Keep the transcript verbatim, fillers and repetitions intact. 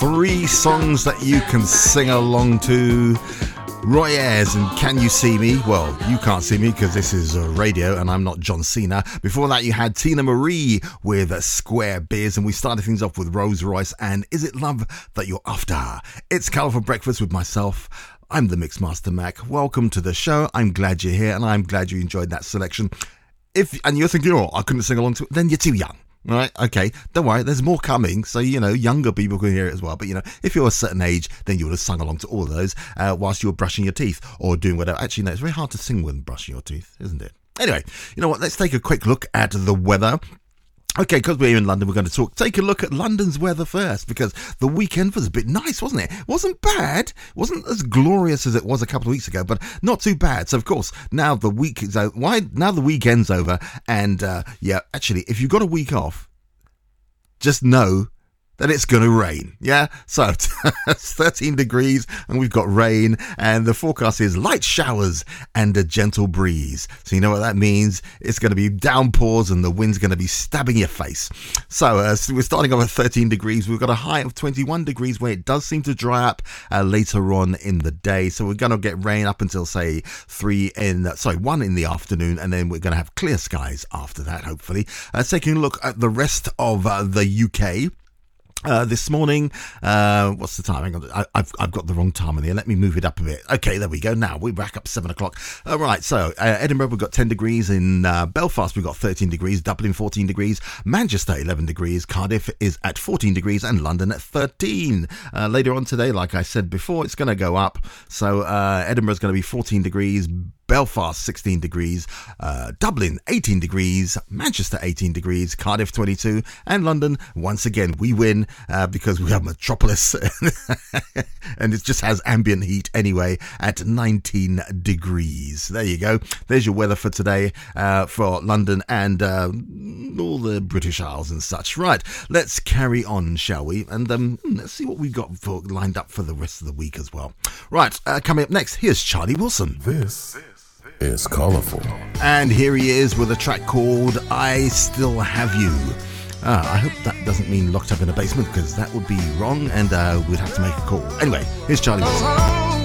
three songs that you can sing along to. Roy Ayers and Can You See Me? Well, you can't see me because this is uh, radio and I'm not John Cena. Before that, you had Tina Marie with uh, Square Beers, and we started things off with Rose Royce and Is It Love That You're After? It's Colourful Breakfast with myself. I'm the Mixmaster Mac. Welcome to the show. I'm glad you're here and I'm glad you enjoyed that selection. If and you're thinking, oh, I couldn't sing along to it, then you're too young. Right, okay, don't worry, there's more coming, so, you know, younger people can hear it as well, but, you know, if you're a certain age, then you would have sung along to all of those uh, whilst you were brushing your teeth, or doing whatever. Actually, no, it's very hard to sing when brushing your teeth, isn't it? Anyway, you know what, let's take a quick look at the weather. Okay, because we're in London, we're going to talk, take a look at London's weather first, because the weekend was a bit nice, wasn't it? It wasn't bad, it wasn't as glorious as it was a couple of weeks ago, but not too bad. So, of course, now the week is over, why, now the weekend's over, and, uh, yeah, actually, if you've got a week off, just know that it's going to rain. Yeah, so it's thirteen degrees and we've got rain, and the forecast is light showers and a gentle breeze. So you know what that means? It's going to be downpours and the wind's going to be stabbing your face. So, uh, so we're starting off at thirteen degrees. We've got a high of twenty-one degrees where it does seem to dry up uh, later on in the day. So we're going to get rain up until, say, three in sorry one in the afternoon, and then we're going to have clear skies after that, hopefully. Uh, taking a look at the rest of uh, the U K. Uh, this morning, uh, what's the time? Hang on, I, I've I've got the wrong time in here. Let me move it up a bit. Okay, there we go. Now we're back up seven o'clock. All right. So uh, Edinburgh, we've got ten degrees. In uh, Belfast, we've got thirteen degrees. Dublin, fourteen degrees. Manchester, eleven degrees. Cardiff is at fourteen degrees, and London at thirteen. Uh, later on today, like I said before, it's going to go up. So uh, Edinburgh's going to be fourteen degrees. Belfast, sixteen degrees, uh, Dublin, eighteen degrees, Manchester, eighteen degrees, Cardiff, twenty-two, and London, once again, we win uh, because we have Metropolis, and it just has ambient heat anyway at nineteen degrees. There you go. There's your weather for today uh, for London and uh, all the British Isles and such. Right, let's carry on, shall we? And um, let's see what we've got for, lined up for the rest of the week as well. Right, uh, coming up next, here's Charlie Wilson. This is Colourful. And here he is with a track called I Still Have You. Uh, I hope that doesn't mean locked up in a basement, because that would be wrong and uh, we'd have to make a call. Anyway, here's Charlie Wilson.